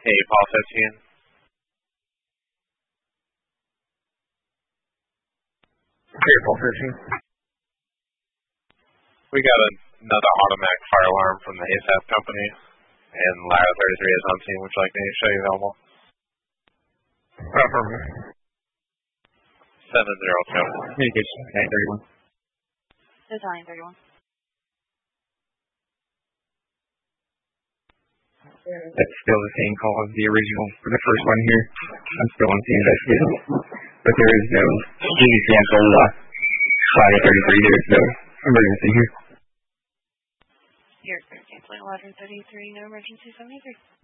Hey, Paul 15. Hey, Paul 15. We got another automatic fire alarm from the ASAP company, and Ladder 33 is on scene. Would you like me to show you available? Affirmative. 702. Communication, 931. Design 31. That's still the same call as the original for the first one here. I'm still on the investigation. But there is no duty cancel Friday 33. There's no emergency here. Here, canceling 1133, no emergency 73.